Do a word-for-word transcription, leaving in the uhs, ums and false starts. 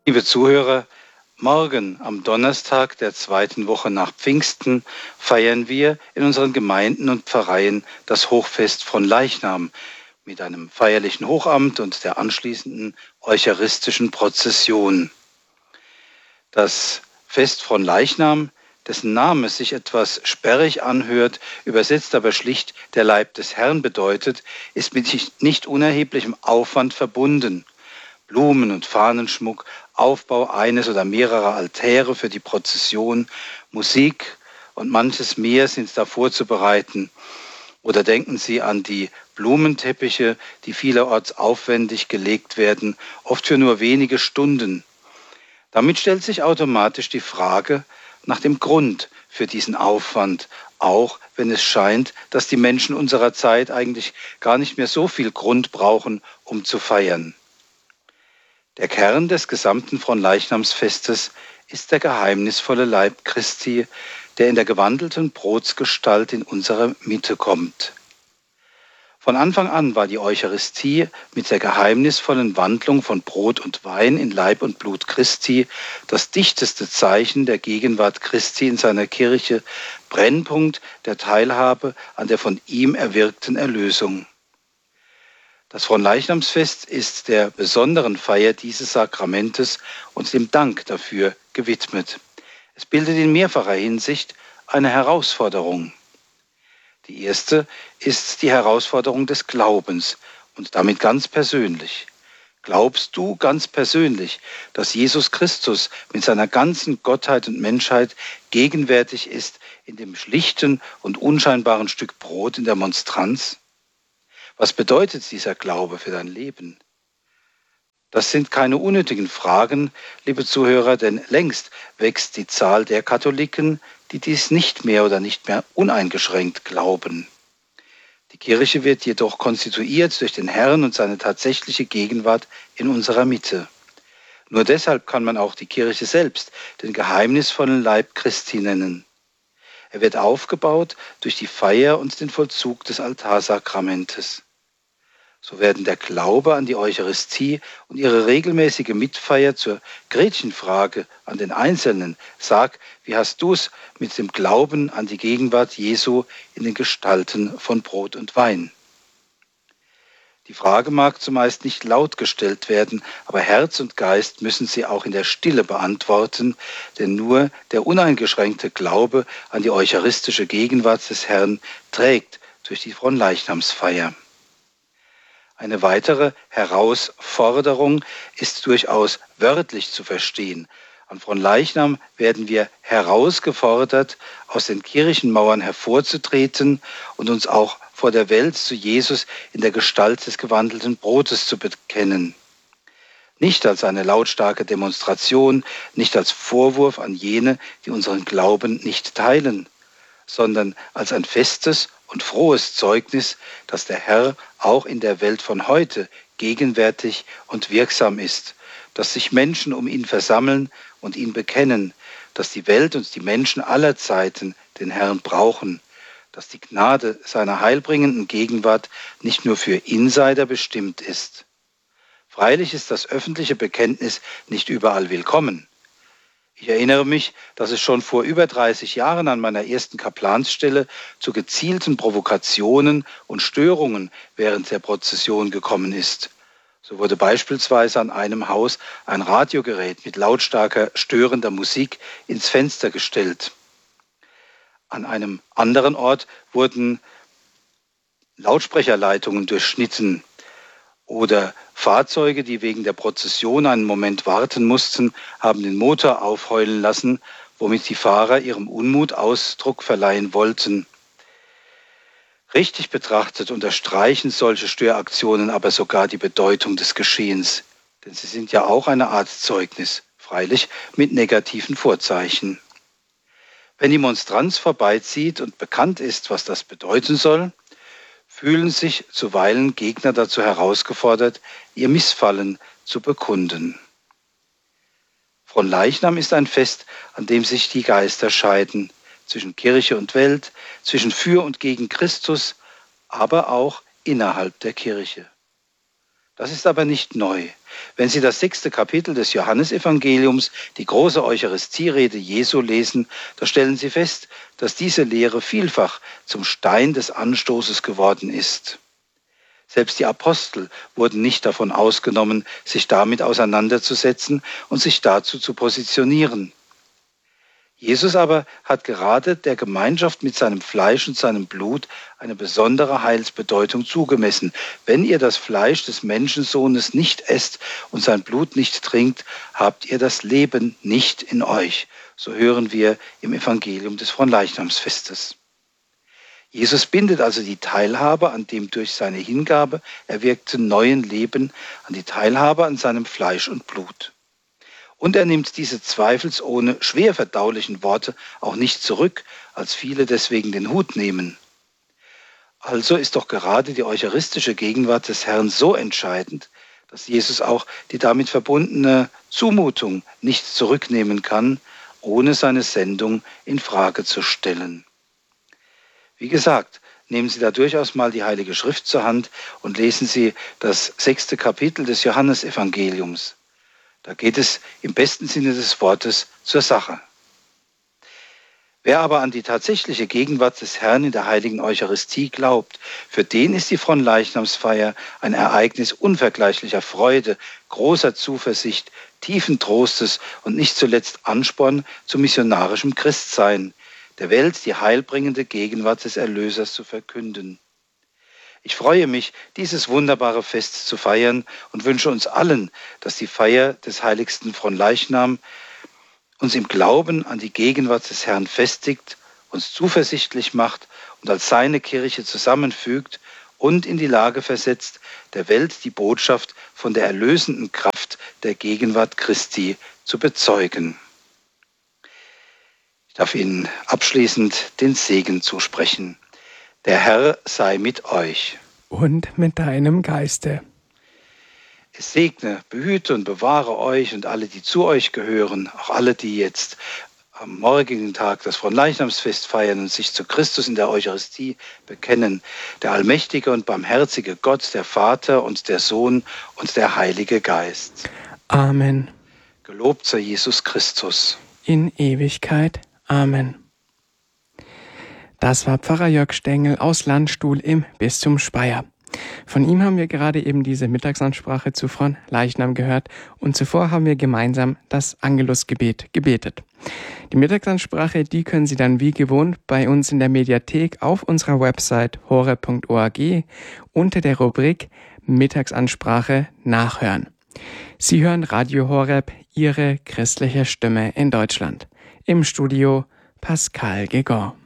Liebe Zuhörer, morgen am Donnerstag der zweiten Woche nach Pfingsten feiern wir in unseren Gemeinden und Pfarreien das Hochfest von Leichnam mit einem feierlichen Hochamt und der anschließenden eucharistischen Prozession. Das Fest von Leichnam, dessen Name sich etwas sperrig anhört, übersetzt aber schlicht der Leib des Herrn bedeutet, ist mit nicht unerheblichem Aufwand verbunden. Blumen- und Fahnenschmuck, Aufbau eines oder mehrerer Altäre für die Prozession, Musik und manches mehr sind da vorzubereiten. Oder denken Sie an die Blumenteppiche, die vielerorts aufwendig gelegt werden, oft für nur wenige Stunden. Damit stellt sich automatisch die Frage nach dem Grund für diesen Aufwand, auch wenn es scheint, dass die Menschen unserer Zeit eigentlich gar nicht mehr so viel Grund brauchen, um zu feiern. Der Kern des gesamten Fronleichnamsfestes ist der geheimnisvolle Leib Christi, der in der gewandelten Brotsgestalt in unsere Mitte kommt. Von Anfang an war die Eucharistie mit der geheimnisvollen Wandlung von Brot und Wein in Leib und Blut Christi das dichteste Zeichen der Gegenwart Christi in seiner Kirche, Brennpunkt der Teilhabe an der von ihm erwirkten Erlösung. Das Fronleichnamsfest ist der besonderen Feier dieses Sakramentes und dem Dank dafür gewidmet. Es bildet in mehrfacher Hinsicht eine Herausforderung. Die erste ist die Herausforderung des Glaubens und damit ganz persönlich. Glaubst du ganz persönlich, dass Jesus Christus mit seiner ganzen Gottheit und Menschheit gegenwärtig ist in dem schlichten und unscheinbaren Stück Brot in der Monstranz? Was bedeutet dieser Glaube für dein Leben? Das sind keine unnötigen Fragen, liebe Zuhörer, denn längst wächst die Zahl der Katholiken, die dies nicht mehr oder nicht mehr uneingeschränkt glauben. Die Kirche wird jedoch konstituiert durch den Herrn und seine tatsächliche Gegenwart in unserer Mitte. Nur deshalb kann man auch die Kirche selbst den geheimnisvollen Leib Christi nennen. Er wird aufgebaut durch die Feier und den Vollzug des Altarsakramentes. So werden der Glaube an die Eucharistie und ihre regelmäßige Mitfeier zur Gretchenfrage an den Einzelnen. Sag, wie hast du's mit dem Glauben an die Gegenwart Jesu in den Gestalten von Brot und Wein? Die Frage mag zumeist nicht laut gestellt werden, aber Herz und Geist müssen sie auch in der Stille beantworten, denn nur der uneingeschränkte Glaube an die eucharistische Gegenwart des Herrn trägt durch die Fronleichnamsfeier. Eine weitere Herausforderung ist durchaus wörtlich zu verstehen. An Fronleichnam werden wir herausgefordert, aus den Kirchenmauern hervorzutreten und uns auch vor der Welt zu Jesus in der Gestalt des gewandelten Brotes zu bekennen. Nicht als eine lautstarke Demonstration, nicht als Vorwurf an jene, die unseren Glauben nicht teilen, sondern als ein festes und frohes Zeugnis, dass der Herr auch in der Welt von heute gegenwärtig und wirksam ist, dass sich Menschen um ihn versammeln und ihn bekennen, dass die Welt und die Menschen aller Zeiten den Herrn brauchen, dass die Gnade seiner heilbringenden Gegenwart nicht nur für Insider bestimmt ist. Freilich ist das öffentliche Bekenntnis nicht überall willkommen. Ich erinnere mich, dass es schon vor über dreißig Jahren an meiner ersten Kaplansstelle zu gezielten Provokationen und Störungen während der Prozession gekommen ist. So wurde beispielsweise an einem Haus ein Radiogerät mit lautstarker, störender Musik ins Fenster gestellt. An einem anderen Ort wurden Lautsprecherleitungen durchschnitten. Oder Fahrzeuge, die wegen der Prozession einen Moment warten mussten, haben den Motor aufheulen lassen, womit die Fahrer ihrem Unmut Ausdruck verleihen wollten. Richtig betrachtet unterstreichen solche Störaktionen aber sogar die Bedeutung des Geschehens, denn sie sind ja auch eine Art Zeugnis, freilich mit negativen Vorzeichen. Wenn die Monstranz vorbeizieht und bekannt ist, was das bedeuten soll, fühlen sich zuweilen Gegner dazu herausgefordert, ihr Missfallen zu bekunden. Fronleichnam ist ein Fest, an dem sich die Geister scheiden, zwischen Kirche und Welt, zwischen für und gegen Christus, aber auch innerhalb der Kirche. Das ist aber nicht neu. Wenn Sie das sechste Kapitel des Johannesevangeliums, die große Eucharistierede Jesu, lesen, da stellen Sie fest, dass diese Lehre vielfach zum Stein des Anstoßes geworden ist. Selbst die Apostel wurden nicht davon ausgenommen, sich damit auseinanderzusetzen und sich dazu zu positionieren. Jesus aber hat gerade der Gemeinschaft mit seinem Fleisch und seinem Blut eine besondere Heilsbedeutung zugemessen. Wenn ihr das Fleisch des Menschensohnes nicht esst und sein Blut nicht trinkt, habt ihr das Leben nicht in euch. So hören wir im Evangelium des Fronleichnamsfestes. Jesus bindet also die Teilhabe an dem durch seine Hingabe erwirkten neuen Leben, an die Teilhabe an seinem Fleisch und Blut. Und er nimmt diese zweifelsohne schwer verdaulichen Worte auch nicht zurück, als viele deswegen den Hut nehmen. Also ist doch gerade die eucharistische Gegenwart des Herrn so entscheidend, dass Jesus auch die damit verbundene Zumutung nicht zurücknehmen kann, ohne seine Sendung in Frage zu stellen. Wie gesagt, nehmen Sie da durchaus mal die Heilige Schrift zur Hand und lesen Sie das sechste Kapitel des Johannesevangeliums. Da geht es im besten Sinne des Wortes zur Sache. Wer aber an die tatsächliche Gegenwart des Herrn in der heiligen Eucharistie glaubt, für den ist die Fronleichnamsfeier ein Ereignis unvergleichlicher Freude, großer Zuversicht, tiefen Trostes und nicht zuletzt Ansporn zu missionarischem Christsein, der Welt die heilbringende Gegenwart des Erlösers zu verkünden. Ich freue mich, dieses wunderbare Fest zu feiern und wünsche uns allen, dass die Feier des heiligsten Fronleichnam uns im Glauben an die Gegenwart des Herrn festigt, uns zuversichtlich macht und als seine Kirche zusammenfügt und in die Lage versetzt, der Welt die Botschaft von der erlösenden Kraft der Gegenwart Christi zu bezeugen. Ich darf Ihnen abschließend den Segen zusprechen. Der Herr sei mit euch. Und mit deinem Geiste. Es segne, behüte und bewahre euch und alle, die zu euch gehören, auch alle, die jetzt am morgigen Tag das Fronleichnamsfest feiern und sich zu Christus in der Eucharistie bekennen. Der allmächtige und barmherzige Gott, der Vater und der Sohn und der Heilige Geist. Amen. Gelobt sei Jesus Christus. In Ewigkeit. Amen. Das war Pfarrer Jörg Stengel aus Landstuhl im Bistum Speyer. Von ihm haben wir gerade eben diese Mittagsansprache zu Fronleichnam gehört und zuvor haben wir gemeinsam das Angelusgebet gebetet. Die Mittagsansprache, die können Sie dann wie gewohnt bei uns in der Mediathek auf unserer Website horeb punkt org unter der Rubrik Mittagsansprache nachhören. Sie hören Radio Horeb, Ihre christliche Stimme in Deutschland. Im Studio Pascal Gegon.